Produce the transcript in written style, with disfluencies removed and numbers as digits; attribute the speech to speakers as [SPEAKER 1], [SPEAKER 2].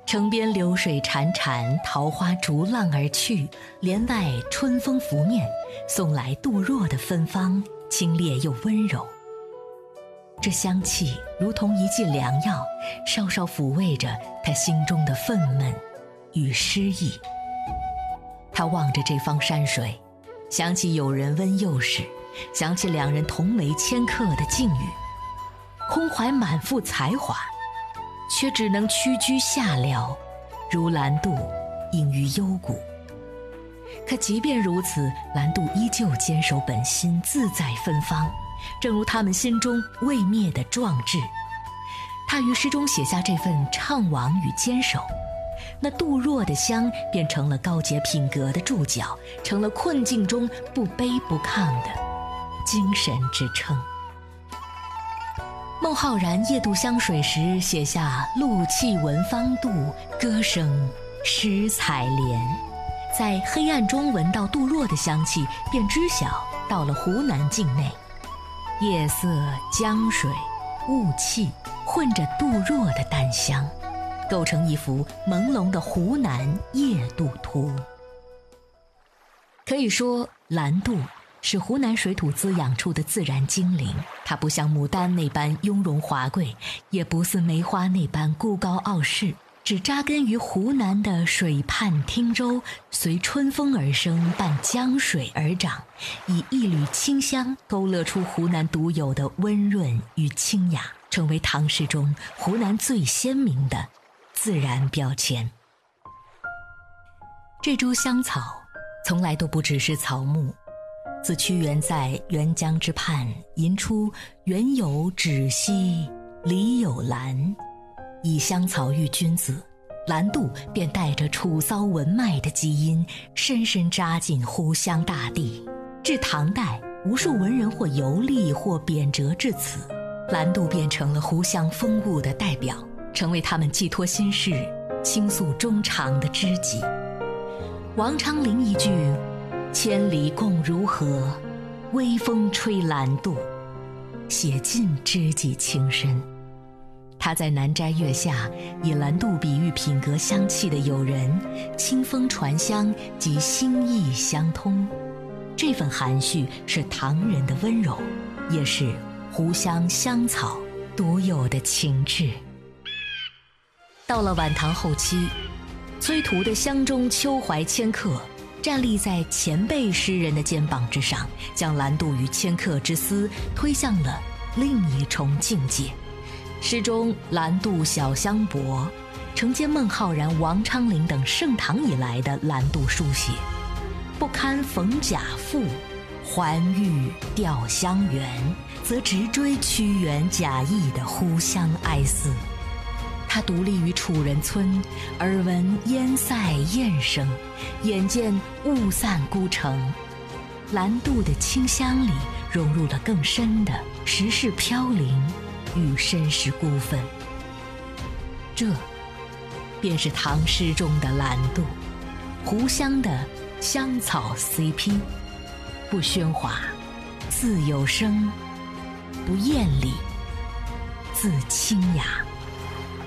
[SPEAKER 1] 城边流水潺潺，桃花逐浪而去，帘外春风拂面，送来杜若的芬芳，清冽又温柔。这香气如同一剂良药，稍稍抚慰着他心中的愤懑与失意。他望着这方山水，想起友人温幼时，想起两人同为迁客的境遇，空怀满腹才华，却只能屈居下僚，如蓝镀隐于幽谷。可即便如此，蓝镀依旧坚守本心，自在芬芳，正如他们心中未灭的壮志。他于诗中写下这份怅惘与坚守，那杜若的香便成了高洁品格的注脚，成了困境中不卑不亢的精神支撑。孟浩然夜渡香水时写下露气闻芳杜，歌声诗采莲。在黑暗中闻到杜若的香气，便知晓到了湖南境内。夜色、江水、雾气混着杜若的淡香，构成一幅朦胧的湖南夜渡图。可以说，蓝镀是湖南水土滋养出的自然精灵，它不像牡丹那般雍容华贵，也不似梅花那般孤高傲世，只扎根于湖南的水畔汀洲，随春风而生，伴江水而长，以一缕清香勾勒出湖南独有的温润与清雅，成为唐诗中湖南最鲜明的自然标签。这株香草从来都不只是草木，自屈原在沅江之畔吟出原有芷兮里有兰，以香草喻君子，蓝镀便带着楚骚文脉的基因，深深扎进湖湘大地。至唐代，无数文人或游历或贬谪至此，蓝镀便成了湖湘风物的代表，成为他们寄托心事、倾诉衷肠的知己。王昌龄一句千里共如何，微风吹蓝镀，写尽知己情深。他在南斋月下以蓝镀比喻品格香气的友人，清风传香及心意相通。这份含蓄是唐人的温柔，也是湖湘香草独有的情致。到了晚唐后期，崔涂的湘中秋怀迁客站立在前辈诗人的肩膀之上，将蓝镀与迁客之思推向了另一重境界。诗中蓝镀小香薄，承接孟浩然、王昌龄等盛唐以来的蓝镀书写，不堪逢甲妇，还欲钓香园，则直追屈原贾谊的湖湘哀思。他独立于楚人村，耳闻烟塞雁声，眼见雾散孤城，蓝镀的清香里融入了更深的时事飘零与身世孤愤。这便是唐诗中的蓝镀，湖湘的香草 CP， 不喧哗，自有声；不艳丽，自清雅。